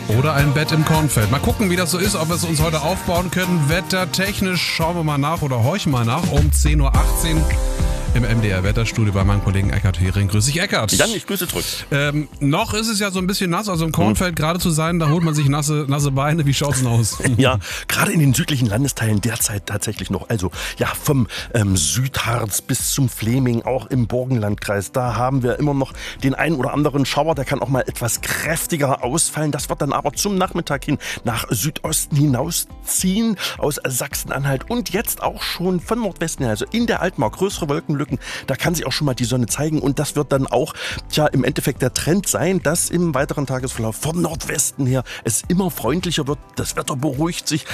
Oder ein Bett im Kornfeld. Mal gucken, wie das so ist, ob wir es uns heute aufbauen können. Wettertechnisch schauen wir mal nach oder horchen mal nach um 10.18 Uhr im MDR-Wetterstudio bei meinem Kollegen Eckart Hering. Grüß dich, Eckart. Jan, ich grüße zurück. Noch ist es ja so ein bisschen nass, also im Kornfeld gerade zu sein, da holt man sich nasse Beine. Wie schaut's denn aus? Ja, gerade in den südlichen Landesteilen derzeit tatsächlich noch. Also ja, vom Südharz bis zum Fläming, auch im Burgenlandkreis, da haben wir immer noch den einen oder anderen Schauer, der kann auch mal etwas kräftiger ausfallen. Das wird dann aber zum Nachmittag hin nach Südosten hinausziehen aus Sachsen-Anhalt und jetzt auch schon von Nordwesten her, also in der Altmark, größere Wolkenlücken, da kann sich auch schon mal die Sonne zeigen und das wird dann auch im Endeffekt der Trend sein, dass im weiteren Tagesverlauf vom Nordwesten her es immer freundlicher wird, das Wetter beruhigt sich.